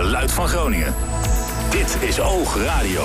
geluid van Groningen. Dit is Oog Radio.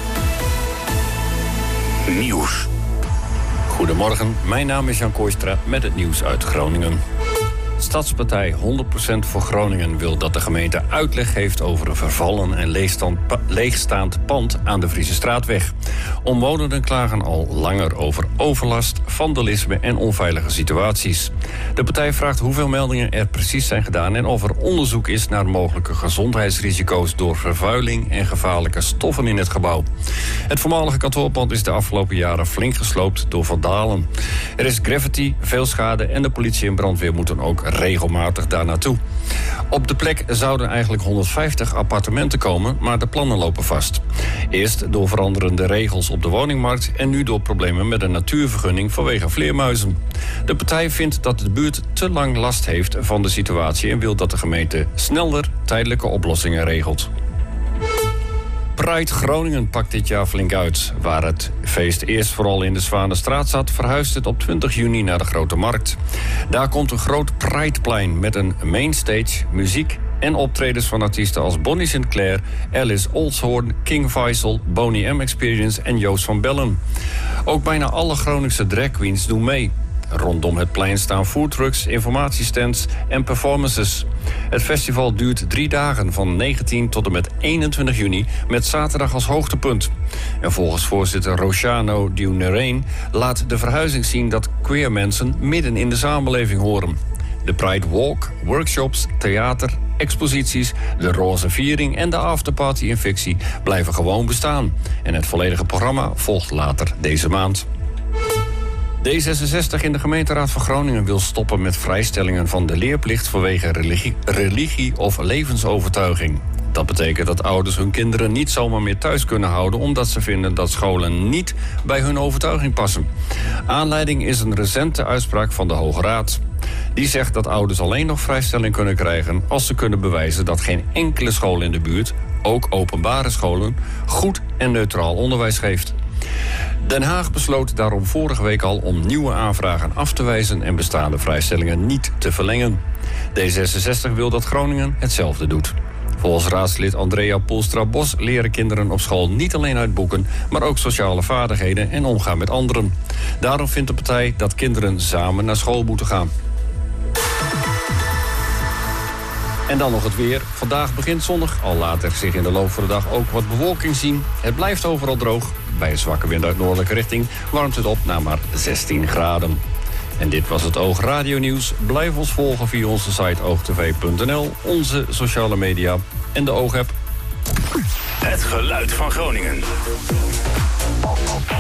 Nieuws. Goedemorgen, mijn naam is Jan Kooistra met het nieuws uit Groningen. Stadspartij 100% voor Groningen wil dat de gemeente uitleg geeft over een vervallen en leegstaand pand aan de Vriesestraatweg. Omwonenden klagen al langer over overlast, vandalisme en onveilige situaties. De partij vraagt hoeveel meldingen er precies zijn gedaan en of er onderzoek is naar mogelijke gezondheidsrisico's door vervuiling en gevaarlijke stoffen in het gebouw. Het voormalige kantoorpand is de afgelopen jaren flink gesloopt door vandalen. Er is graffiti, veel schade en de politie en brandweer moeten ook regelmatig daar naartoe. Op de plek zouden eigenlijk 150 appartementen komen, maar de plannen lopen vast. Eerst door veranderende regels op de woningmarkt en nu door problemen met een natuurvergunning vanwege vleermuizen. De partij vindt dat de buurt te lang last heeft van de situatie en wil dat de gemeente sneller tijdelijke oplossingen regelt. Pride Groningen pakt dit jaar flink uit. Waar het feest eerst vooral in de Zwanenstraat zat, verhuist het op 20 juni naar de Grote Markt. Daar komt een groot Prideplein met een mainstage, muziek en optredens van artiesten als Bonnie Sinclair, Alice Oldshoorn, King Faisal, Boney M Experience en Joost van Bellen. Ook bijna alle Groningse drag queens doen mee. Rondom het plein staan foodtrucks, informatiestands en performances. Het festival duurt 3 dagen van 19 tot en met 21 juni... met zaterdag als hoogtepunt. En volgens voorzitter Rociano Diunereen laat de verhuizing zien dat queer mensen midden in de samenleving horen. De Pride Walk, workshops, theater, exposities, de roze viering en de afterparty in fictie blijven gewoon bestaan. En het volledige programma volgt later deze maand. D66 in de gemeenteraad van Groningen wil stoppen met vrijstellingen van de leerplicht vanwege religie of levensovertuiging. Dat betekent dat ouders hun kinderen niet zomaar meer thuis kunnen houden omdat ze vinden dat scholen niet bij hun overtuiging passen. Aanleiding is een recente uitspraak van de Hoge Raad. Die zegt dat ouders alleen nog vrijstelling kunnen krijgen als ze kunnen bewijzen dat geen enkele school in de buurt, ook openbare scholen, goed en neutraal onderwijs geeft. Den Haag besloot daarom vorige week al om nieuwe aanvragen af te wijzen en bestaande vrijstellingen niet te verlengen. D66 wil dat Groningen hetzelfde doet. Volgens raadslid Andrea Poelstra-Bos leren kinderen op school niet alleen uit boeken, maar ook sociale vaardigheden en omgaan met anderen. Daarom vindt de partij dat kinderen samen naar school moeten gaan. En dan nog het weer. Vandaag begint zonnig, al laat er zich in de loop van de dag ook wat bewolking zien. Het blijft overal droog. Bij een zwakke wind uit noordelijke richting warmt het op naar maar 16 graden. En dit was het Oog Radio Nieuws. Blijf ons volgen via onze site oogtv.nl, onze sociale media en de Oog-app. Het geluid van Groningen.